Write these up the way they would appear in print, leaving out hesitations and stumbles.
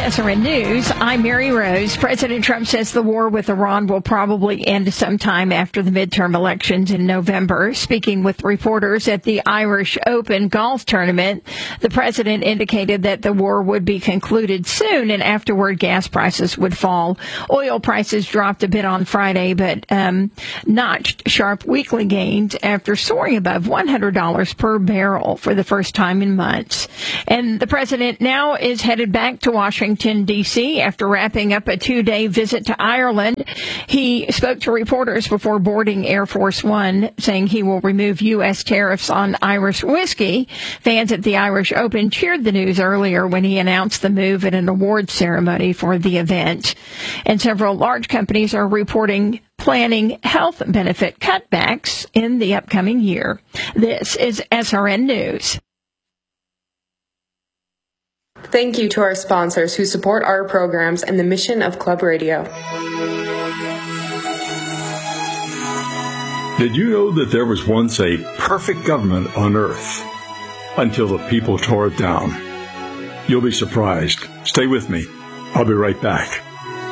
SRN News, I'm Mary Rose. President Trump says the war with Iran will probably end sometime after the midterm elections in November. Speaking with reporters at the Irish Open golf tournament, the president indicated that the war would be concluded soon, and afterward gas prices would fall. Oil prices dropped a bit on Friday, but notched sharp weekly gains after soaring above $100 per barrel for the first time in months. And the president now is headed back to Washington, D.C. after wrapping up a 2-day visit to Ireland. He spoke to reporters before boarding Air Force One, saying he will remove U.S. tariffs on Irish whiskey. Fans at the Irish Open cheered the news earlier when he announced the move at an awards ceremony for the event. And several large companies are planning health benefit cutbacks in the upcoming year. This is SRN News. Thank you to our sponsors who support our programs and the mission of Club Radio. Did you know that there was once a perfect government on earth until the people tore it down? You'll be surprised. Stay with me. I'll be right back.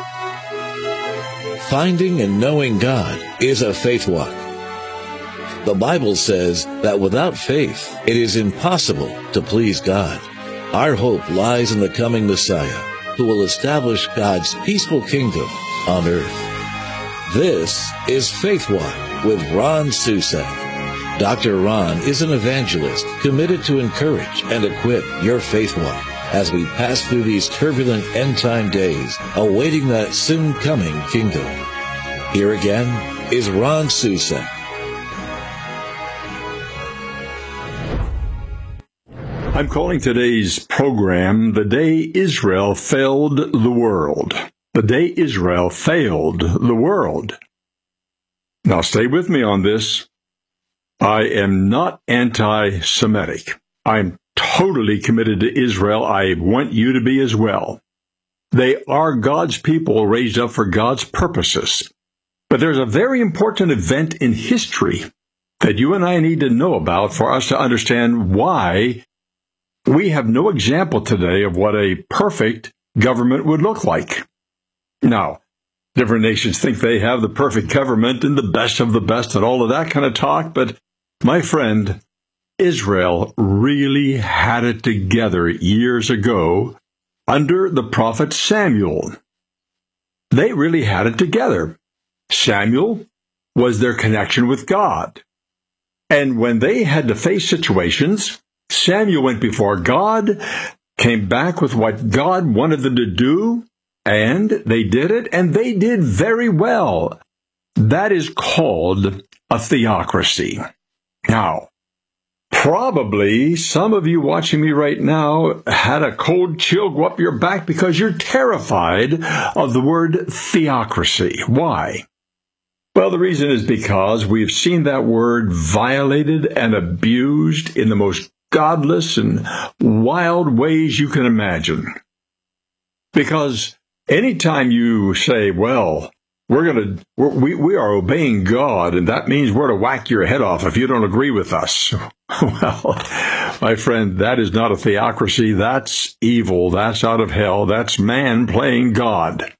Finding and knowing God is a faith walk. The Bible says that without faith, it is impossible to please God. Our hope lies in the coming Messiah, who will establish God's peaceful kingdom on earth. This is Faith Walk with Ron Susak. Dr. Ron is an evangelist committed to encourage and equip your faith walk as we pass through these turbulent end-time days, awaiting that soon-coming kingdom. Here again is Ron Susak. I'm calling today's program The Day Israel Failed the World. The Day Israel Failed the World. Now stay with me on this. I am not anti-Semitic. I'm totally committed to Israel. I want you to be as well. They are God's people raised up for God's purposes. But there's a very important event in history that you and I need to know about for us to understand why we have no example today of what a perfect government would look like. Now, different nations think they have the perfect government and the best of the best and all of that kind of talk, but my friend, Israel really had it together years ago under the prophet Samuel. They really had it together. Samuel was their connection with God. And when they had to face situations, Samuel went before God, came back with what God wanted them to do, and they did it, and they did very well. That is called a theocracy. Now, probably some of you watching me right now had a cold chill go up your back because you're terrified of the word theocracy. Why? Well, the reason is because we've seen that word violated and abused in the most godless and wild ways you can imagine. Because anytime you say, well, we are obeying God, and that means we're to whack your head off if you don't agree with us. Well, my friend, that is not a theocracy. That's evil. That's out of hell. That's man playing God.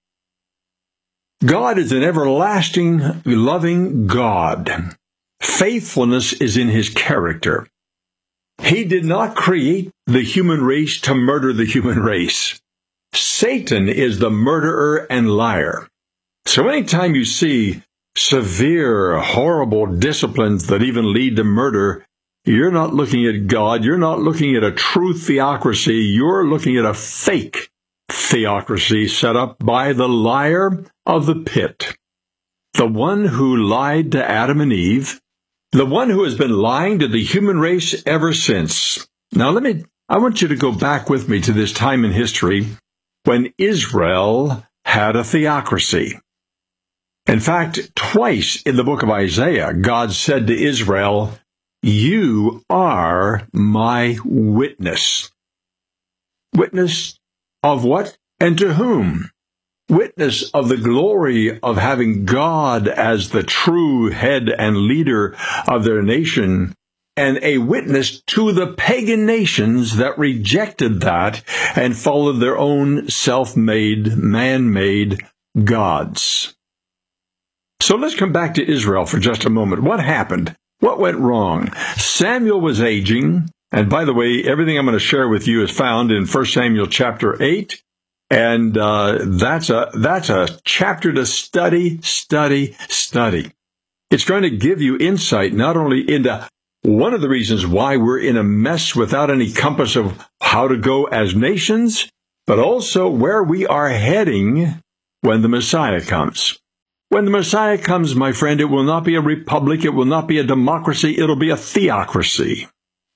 God is an everlasting, loving God. Faithfulness is in his character. He did not create the human race to murder the human race. Satan is the murderer and liar. So anytime you see severe, horrible disciplines that even lead to murder, you're not looking at God. You're not looking at a true theocracy. You're looking at a fake theocracy set up by the liar of the pit, the one who lied to Adam and Eve, the one who has been lying to the human race ever since. Now, I want you to go back with me to this time in history when Israel had a theocracy. In fact, twice in the book of Isaiah, God said to Israel, "You are my witness." Witness of what and to whom? Witness of the glory of having God as the true head and leader of their nation, and a witness to the pagan nations that rejected that and followed their own self-made, man-made gods. So let's come back to Israel for just a moment. What happened? What went wrong? Samuel was aging, and by the way, everything I'm going to share with you is found in 1 Samuel chapter 8, and that's a chapter to study. It's going to give you insight not only into one of the reasons why we're in a mess without any compass of how to go as nations, but also where we are heading when the Messiah comes. When the Messiah comes, my friend, it will not be a republic, it will not be a democracy, it'll be a theocracy.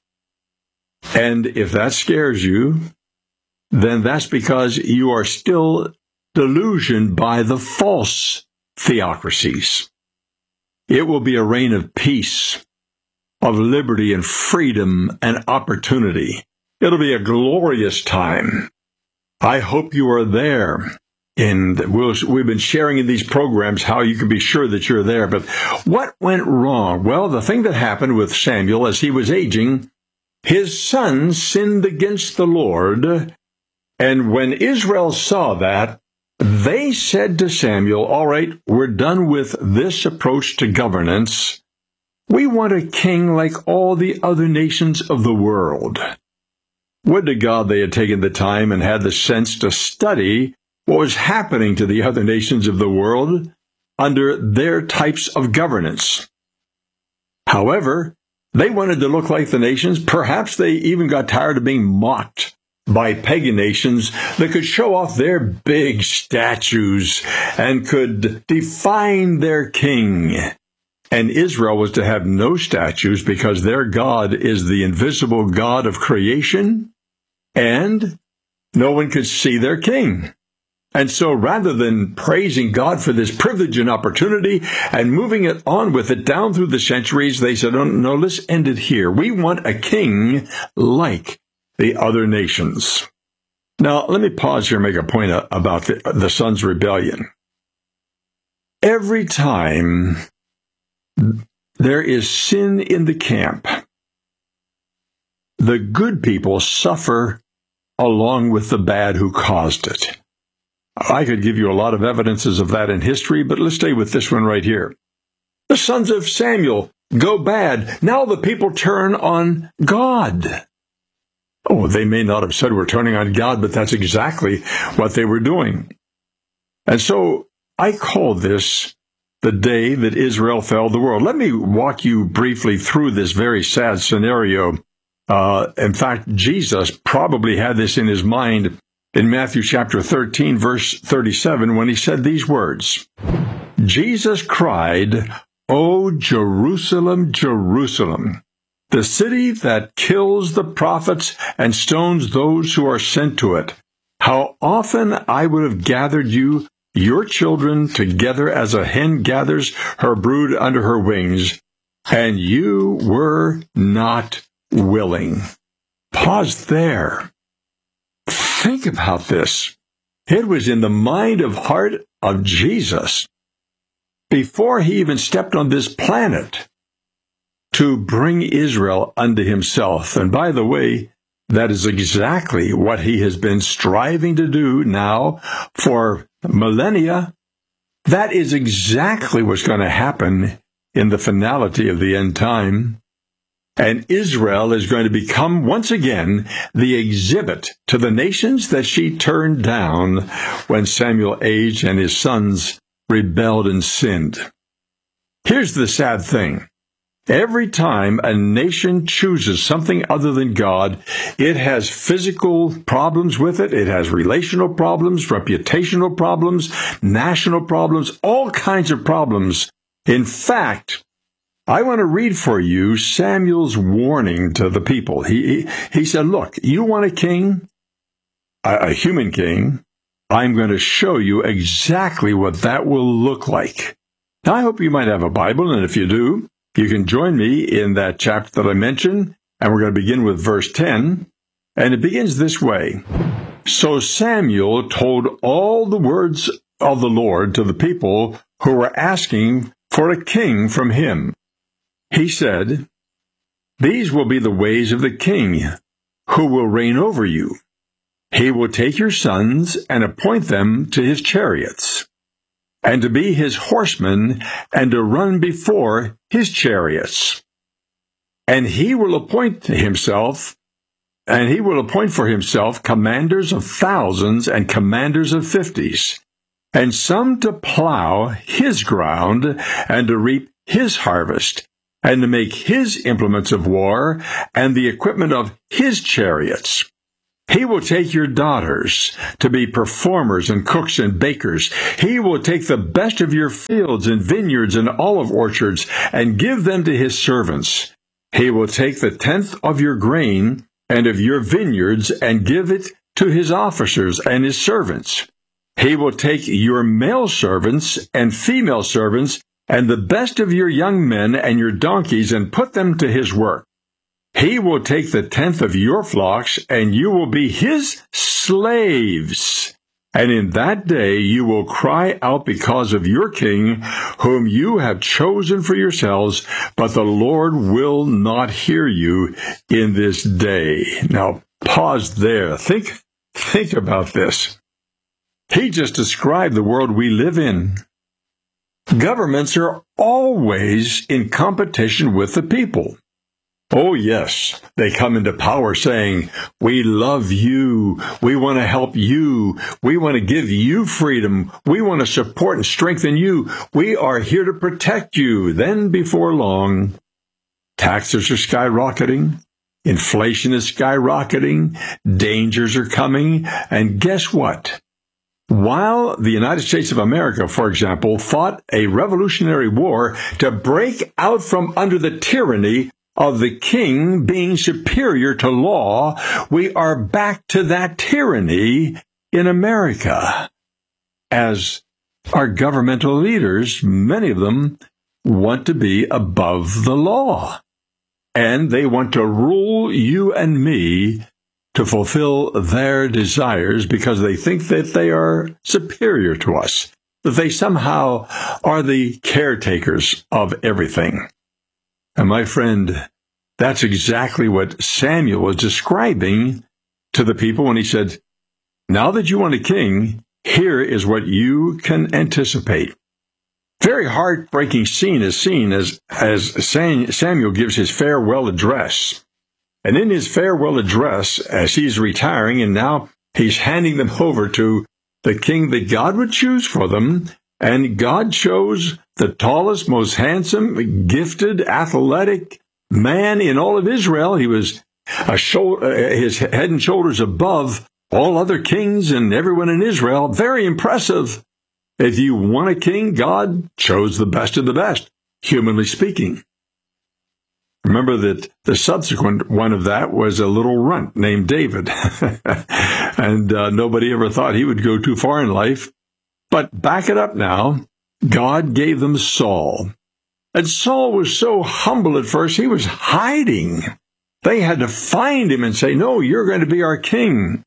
And if that scares you, then that's because you are still delusioned by the false theocracies. It will be a reign of peace, of liberty and freedom and opportunity. It'll be a glorious time. I hope you are there. And we've been sharing in these programs how you can be sure that you're there. But what went wrong? Well, the thing that happened with Samuel as he was aging, his sons sinned against the Lord. And when Israel saw that, they said to Samuel, all right, we're done with this approach to governance. We want a king like all the other nations of the world. Would to God they had taken the time and had the sense to study what was happening to the other nations of the world under their types of governance. However, they wanted to look like the nations. Perhaps they even got tired of being mocked by pagan nations that could show off their big statues and could define their king. And Israel was to have no statues because their God is the invisible God of creation, and no one could see their king. And so rather than praising God for this privilege and opportunity and moving it on with it down through the centuries, they said, no, let's end it here. We want a king like the other nations. Now, let me pause here and make a point about the sons' rebellion. Every time there is sin in the camp, the good people suffer along with the bad who caused it. I could give you a lot of evidences of that in history, but let's stay with this one right here. The sons of Samuel go bad. Now the people turn on God. Oh, they may not have said we're turning on God, but that's exactly what they were doing. And so I call this the day that Israel failed the world. Let me walk you briefly through this very sad scenario. In fact, Jesus probably had this in his mind in Matthew chapter 13, verse 37, when he said these words, Jesus cried, O Jerusalem, Jerusalem, the city that kills the prophets and stones those who are sent to it. How often I would have gathered you, your children, together as a hen gathers her brood under her wings, and you were not willing. Pause there. Think about this. It was in the mind of heart of Jesus, before he even stepped on this planet, to bring Israel unto himself. And by the way, that is exactly what he has been striving to do now for millennia. That is exactly what's going to happen in the finality of the end time. And Israel is going to become, once again, the exhibit to the nations that she turned down when Samuel aged and his sons rebelled and sinned. Here's the sad thing. Every time a nation chooses something other than God, it has physical problems with it. It has relational problems, reputational problems, national problems, all kinds of problems. In fact, I want to read for you Samuel's warning to the people. He said, look, you want a king, a human king, I'm going to show you exactly what that will look like. Now, I hope you might have a Bible, and if you do, you can join me in that chapter that I mentioned, and we're going to begin with verse 10, and it begins this way. So Samuel told all the words of the Lord to the people who were asking for a king from him. He said, These will be the ways of the king who will reign over you. He will take your sons and appoint them to his chariots, and to be his horsemen, and to run before his chariots. And he will appoint for himself commanders of thousands and commanders of 50s, and some to plow his ground, and to reap his harvest, and to make his implements of war, and the equipment of his chariots. He will take your daughters to be performers and cooks and bakers. He will take the best of your fields and vineyards and olive orchards and give them to his servants. He will take the 10th of your grain and of your vineyards and give it to his officers and his servants. He will take your male servants and female servants and the best of your young men and your donkeys and put them to his work. He will take the 10th of your flocks, and you will be his slaves. And in that day you will cry out because of your king, whom you have chosen for yourselves, but the Lord will not hear you in this day. Now, pause there. Think about this. He just described the world we live in. Governments are always in competition with the people. Oh, yes, they come into power saying, we love you, we want to help you, we want to give you freedom, we want to support and strengthen you, we are here to protect you. Then before long, taxes are skyrocketing, inflation is skyrocketing, dangers are coming, and guess what? While the United States of America, for example, fought a revolutionary war to break out from under the tyranny of the king being superior to law, we are back to that tyranny in America. As our governmental leaders, many of them want to be above the law. And they want to rule you and me to fulfill their desires because they think that they are superior to us, that they somehow are the caretakers of everything. And my friend, that's exactly what Samuel was describing to the people when he said, now that you want a king, here is what you can anticipate. Very heartbreaking scene is seen as Samuel gives his farewell address. And in his farewell address, as he's retiring, and now he's handing them over to the king that God would choose for them, and God chose the tallest, most handsome, gifted, athletic man in all of Israel. He was his head and shoulders above all other kings and everyone in Israel. Very impressive. If you want a king, God chose the best of the best, humanly speaking. Remember that the subsequent one of that was a little runt named David. And nobody ever thought he would go too far in life. But back it up now. God gave them Saul. And Saul was so humble at first, he was hiding. They had to find him and say, no, you're going to be our king.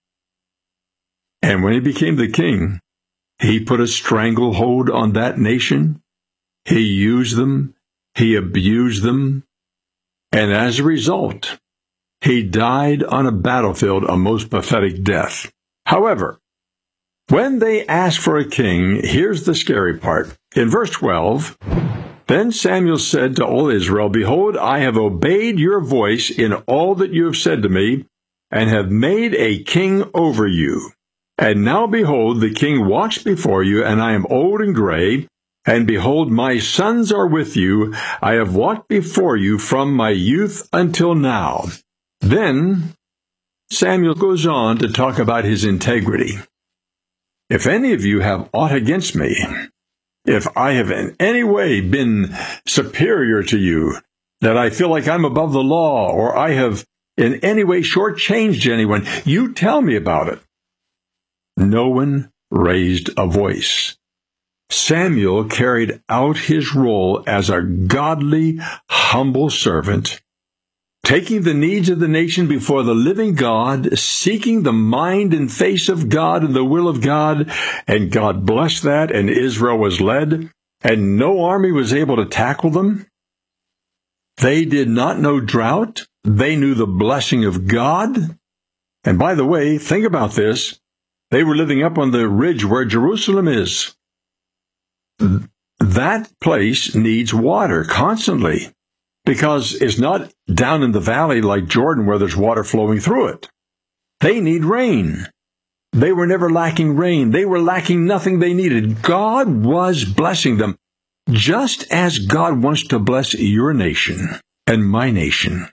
And when he became the king, he put a stranglehold on that nation. He used them. He abused them. And as a result, he died on a battlefield, a most pathetic death. However, when they asked for a king, here's the scary part. In verse 12, then Samuel said to all Israel, behold, I have obeyed your voice in all that you have said to me, and have made a king over you. And now, behold, the king walks before you, and I am old and gray, and behold, my sons are with you. I have walked before you from my youth until now. Then Samuel goes on to talk about his integrity. If any of you have aught against me, if I have in any way been superior to you, that I feel like I'm above the law, or I have in any way shortchanged anyone, you tell me about it. No one raised a voice. Samuel carried out his role as a godly, humble servant, taking the needs of the nation before the living God, seeking the mind and face of God and the will of God, and God blessed that, and Israel was led, and no army was able to tackle them. They did not know drought. They knew the blessing of God. And by the way, think about this. They were living up on the ridge where Jerusalem is. That place needs water constantly because it's not down in the valley like Jordan where there's water flowing through it. They need rain. They were never lacking rain. They were lacking nothing they needed. God was blessing them, just as God wants to bless your nation and my nation.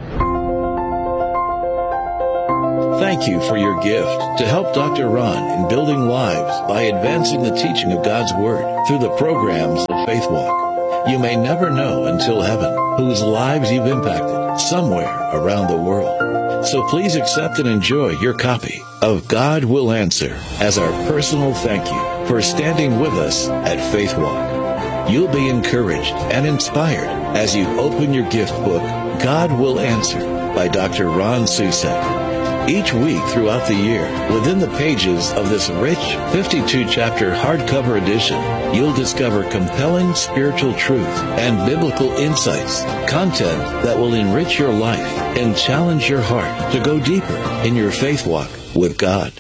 Thank you for your gift to help Dr. Ron in building lives by advancing the teaching of God's Word through the programs of Faith Walk. You may never know until heaven whose lives you've impacted somewhere around the world. So please accept and enjoy your copy of God Will Answer as our personal thank you for standing with us at Faith Walk. You'll be encouraged and inspired as you open your gift book, God Will Answer by Dr. Ron Susak. Each week throughout the year, within the pages of this rich 52-chapter hardcover edition, you'll discover compelling spiritual truth and biblical insights, content that will enrich your life and challenge your heart to go deeper in your faith walk with God.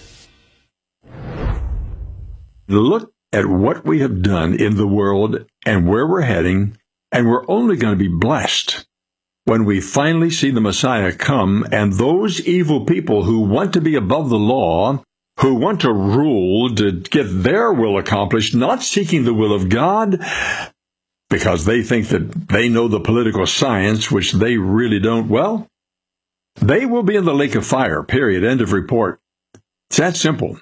Look at what we have done in the world and where we're heading, and we're only going to be blessed when we finally see the Messiah come, and those evil people who want to be above the law, who want to rule to get their will accomplished, not seeking the will of God, because they think that they know the political science, which they really don't, well, they will be in the lake of fire, period, end of report. It's that simple.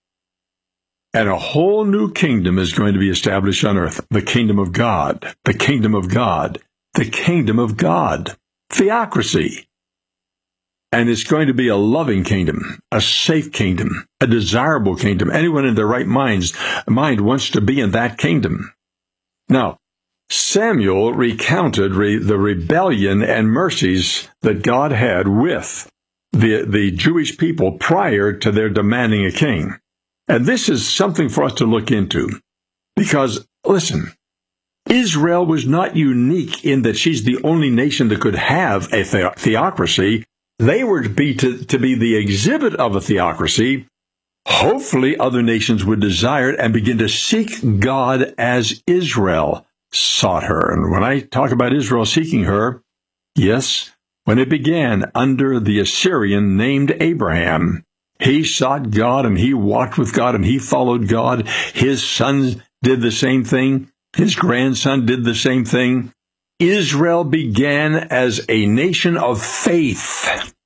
And a whole new kingdom is going to be established on earth, the kingdom of God, the kingdom of God. The kingdom of God, theocracy. And it's going to be a loving kingdom, a safe kingdom, a desirable kingdom. Anyone in their right mind wants to be in that kingdom. Now, Samuel recounted the rebellion and mercies that God had with the Jewish people prior to their demanding a king. And this is something for us to look into. Because, listen, Israel was not unique in that she's the only nation that could have a theocracy. They were to be the exhibit of a theocracy. Hopefully other nations would desire it and begin to seek God as Israel sought her. And when I talk about Israel seeking her, yes, when it began under the Assyrian named Abraham, he sought God and he walked with God and he followed God. His sons did the same thing. His grandson did the same thing. Israel began as a nation of faith.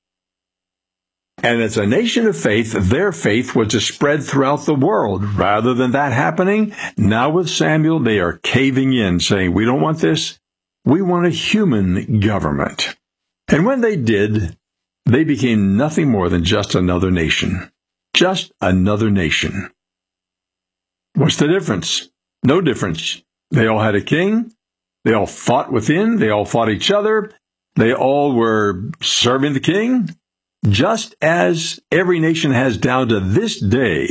And as a nation of faith, their faith was to spread throughout the world. Rather than that happening, now with Samuel, they are caving in, saying, we don't want this. We want a human government. And when they did, they became nothing more than just another nation. Just another nation. What's the difference? No difference. They all had a king. They all fought within. They all fought each other. They all were serving the king, just as every nation has down to this day.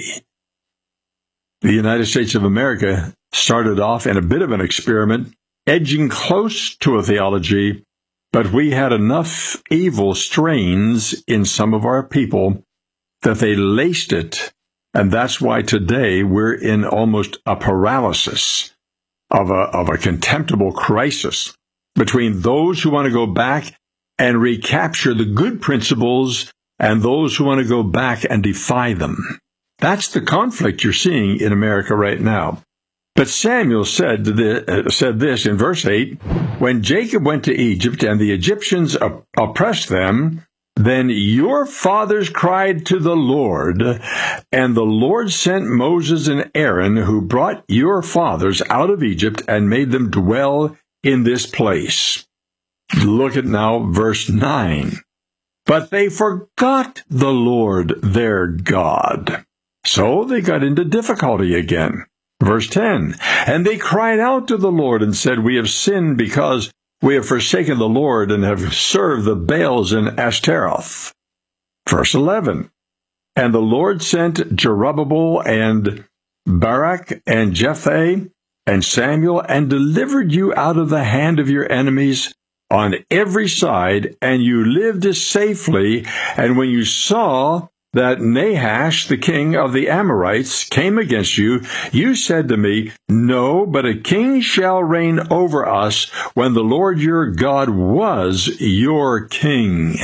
The United States of America started off in a bit of an experiment, edging close to a theology, but we had enough evil strains in some of our people that they laced it, and that's why today we're in almost a paralysis of a contemptible crisis between those who want to go back and recapture the good principles and those who want to go back and defy them. That's the conflict you're seeing in America right now. But Samuel said this in verse 8, when Jacob went to Egypt and the Egyptians oppressed them, then your fathers cried to the Lord, and the Lord sent Moses and Aaron, who brought your fathers out of Egypt and made them dwell in this place. Look at now verse 9. But they forgot the Lord their God. So they got into difficulty again. Verse 10. And they cried out to the Lord and said, we have sinned because we have forsaken the Lord and have served the Baals and Ashtaroth. Verse 11. And the Lord sent Jerubbabel and Barak and Jephthah and Samuel and delivered you out of the hand of your enemies on every side, and you lived safely. And when you saw that Nahash, the king of the Amorites, came against you, you said to me, No, but a king shall reign over us when the Lord your God was your king.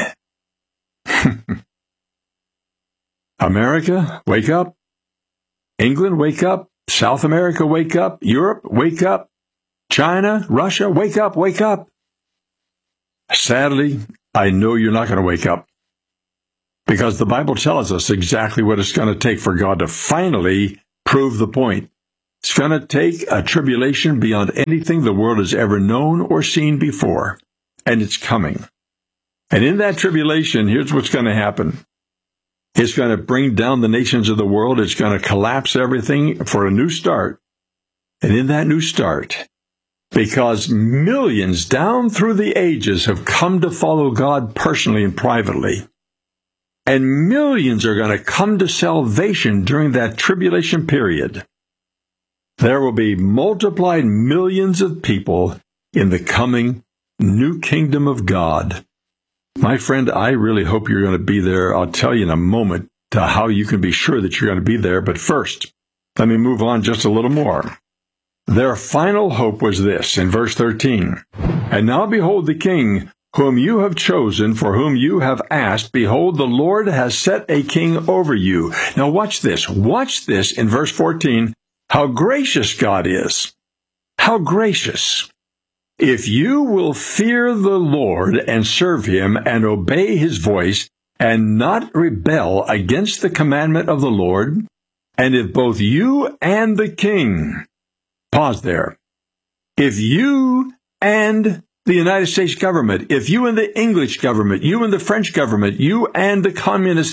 America, wake up. England, wake up. South America, wake up. Europe, wake up. China, Russia, wake up, wake up. Sadly, I know you're not going to wake up, because the Bible tells us exactly what it's going to take for God to finally prove the point. It's going to take a tribulation beyond anything the world has ever known or seen before, and it's coming. And in that tribulation, here's what's going to happen. It's going to bring down the nations of the world. It's going to collapse everything for a new start. And in that new start, because millions down through the ages have come to follow God personally and privately, and millions are going to come to salvation during that tribulation period, there will be multiplied millions of people in the coming new kingdom of God. My friend, I really hope you're going to be there. I'll tell you in a moment how you can be sure that you're going to be there. But first, let me move on just a little more. Their final hope was this, in verse 13. And now behold the king, whom you have chosen, for whom you have asked. Behold, the Lord has set a king over you. Now watch this. Watch this in verse 14. How gracious God is. How gracious. If you will fear the Lord and serve him and obey his voice and not rebel against the commandment of the Lord, and if both you and the king, pause there, if you and the United States government, if you and the English government, you and the French government, you and the communist,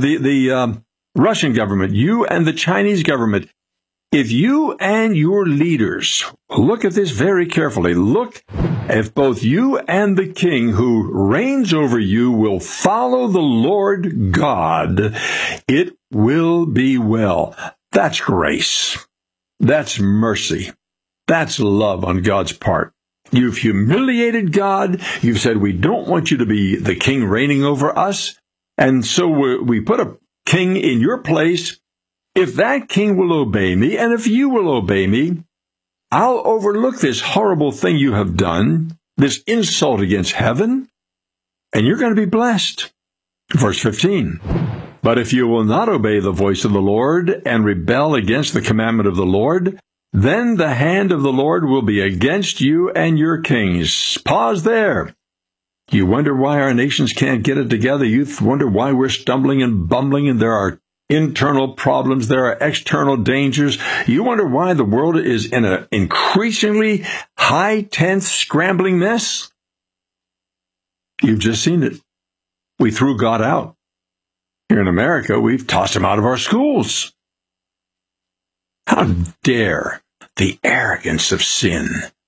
the Russian government, you and the Chinese government, if you and your leaders, look at this very carefully, look, if both you and the king who reigns over you will follow the Lord God, it will be well. That's grace. That's mercy. That's love on God's part. You've humiliated God. You've said, we don't want you to be the king reigning over us. And so we put a king in your place. If that king will obey me, and if you will obey me, I'll overlook this horrible thing you have done, this insult against heaven, and you're going to be blessed. Verse 15. But if you will not obey the voice of the Lord and rebel against the commandment of the Lord, then the hand of the Lord will be against you and your kings. Pause there. You wonder why our nations can't get it together. You wonder why we're stumbling and bumbling, and there are internal problems, there are external dangers. You wonder why the world is in an increasingly high, tense, scrambling mess? You've just seen it. We threw God out. Here in America, we've tossed him out of our schools. How dare the arrogance of sin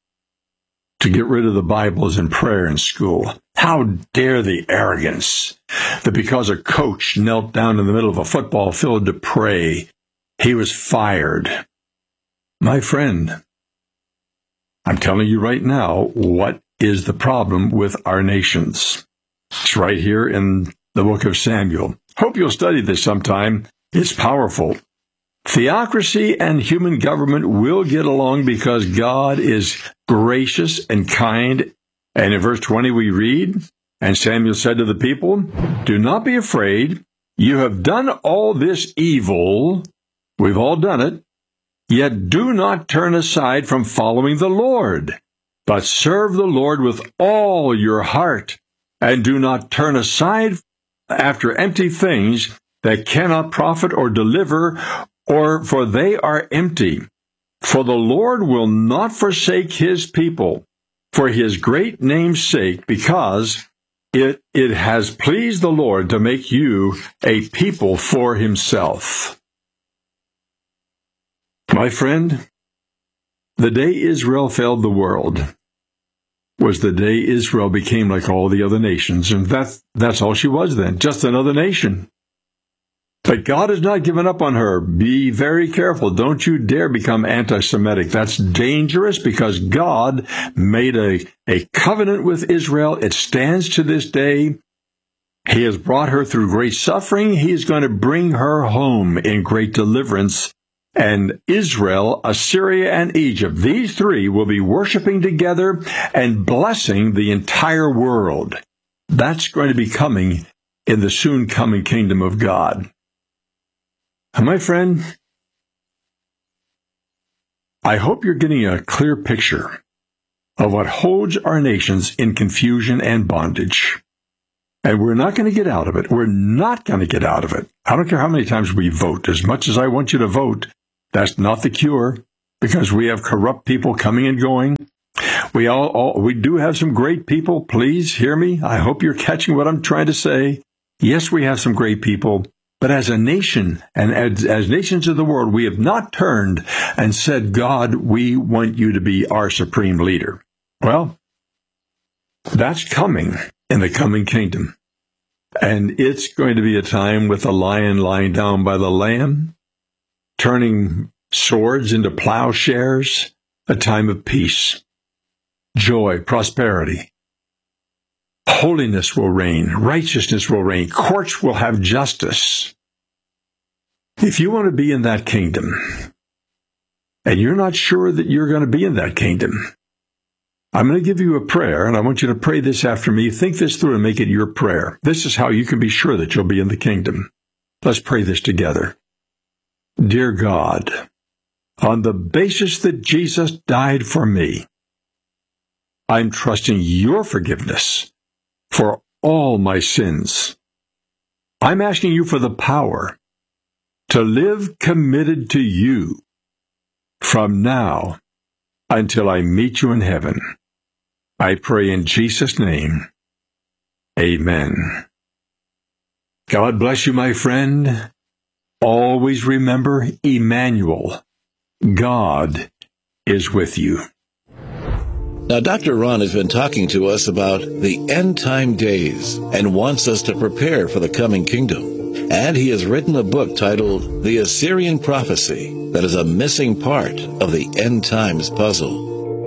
to get rid of the Bibles and prayer in school? How dare the arrogance that because a coach knelt down in the middle of a football field to pray, he was fired? My friend, I'm telling you right now, what is the problem with our nations? It's right here in the book of Samuel. Hope you'll study this sometime. It's powerful. Theocracy and human government will get along because God is gracious and kind. And in verse 20 we read, and Samuel said to the people, do not be afraid. You have done all this evil. We've all done it. Yet do not turn aside from following the Lord, but serve the Lord with all your heart, and do not turn aside after empty things that cannot profit or deliver, or for they are empty. For the Lord will not forsake his people for his great name's sake, because it has pleased the Lord to make you a people for himself. My friend, the day Israel failed the world was the day Israel became like all the other nations, and that's all she was then, just another nation. But God has not given up on her. Be very careful. Don't you dare become anti-Semitic. That's dangerous because God made a covenant with Israel. It stands to this day. He has brought her through great suffering. He is going to bring her home in great deliverance. And Israel, Assyria, and Egypt, these three will be worshiping together and blessing the entire world. That's going to be coming in the soon coming kingdom of God. My friend, I hope you're getting a clear picture of what holds our nations in confusion and bondage. And we're not going to get out of it. We're not going to get out of it. I don't care how many times we vote. As much as I want you to vote, that's not the cure, because we have corrupt people coming and going. We do have some great people. Please hear me. I hope you're catching what I'm trying to say. Yes, we have some great people. But as a nation, and as nations of the world, we have not turned and said, God, we want you to be our supreme leader. Well, that's coming in the coming kingdom. And it's going to be a time with the lion lying down by the lamb, turning swords into plowshares, a time of peace, joy, prosperity. Holiness will reign. Righteousness will reign. Courts will have justice. If you want to be in that kingdom, and you're not sure that you're going to be in that kingdom, I'm going to give you a prayer, and I want you to pray this after me. Think this through and make it your prayer. This is how you can be sure that you'll be in the kingdom. Let's pray this together. Dear God, on the basis that Jesus died for me, I'm trusting your forgiveness for all my sins. I'm asking you for the power to live committed to you from now until I meet you in heaven. I pray in Jesus' name. Amen. God bless you, my friend. Always remember, Emmanuel, God is with you. Now, Dr. Ron has been talking to us about the end-time days and wants us to prepare for the coming kingdom. And he has written a book titled The Assyrian Prophecy that is a missing part of the end times puzzle.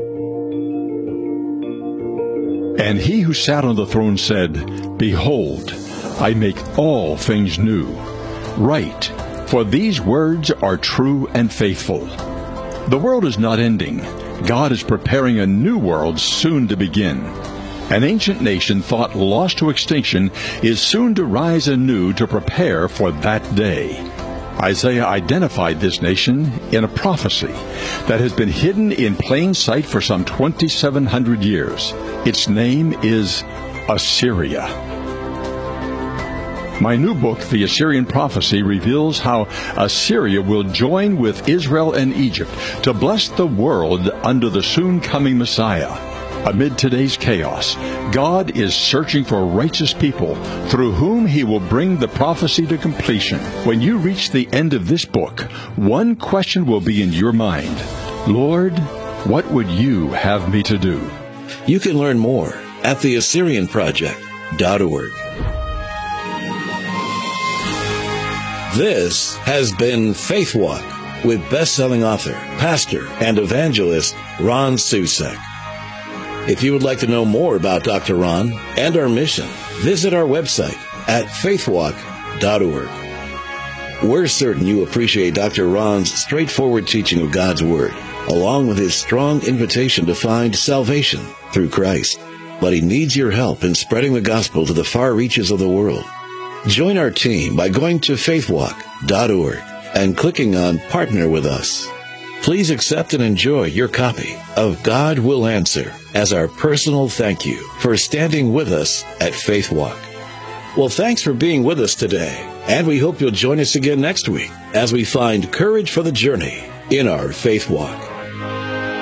And he who sat on the throne said, Behold, I make all things new. Write, for these words are true and faithful. The world is not ending. God is preparing a new world soon to begin. An ancient nation thought lost to extinction is soon to rise anew to prepare for that day. Isaiah identified this nation in a prophecy that has been hidden in plain sight for some 2,700 years. Its name is Assyria. My new book, The Assyrian Prophecy, reveals how Assyria will join with Israel and Egypt to bless the world under the soon-coming Messiah. Amid today's chaos, God is searching for righteous people through whom he will bring the prophecy to completion. When you reach the end of this book, one question will be in your mind. Lord, what would you have me to do? You can learn more at theassyrianproject.org. This has been Faith Walk with best-selling author, pastor, and evangelist Ron Susek. If you would like to know more about Dr. Ron and our mission, visit our website at faithwalk.org. We're certain you appreciate Dr. Ron's straightforward teaching of God's Word, along with his strong invitation to find salvation through Christ. But he needs your help in spreading the gospel to the far reaches of the world. Join our team by going to faithwalk.org and clicking on Partner with Us. Please accept and enjoy your copy of God Will Answer as our personal thank you for standing with us at Faith Walk. Well, thanks for being with us today, and we hope you'll join us again next week as we find courage for the journey in our Faith Walk.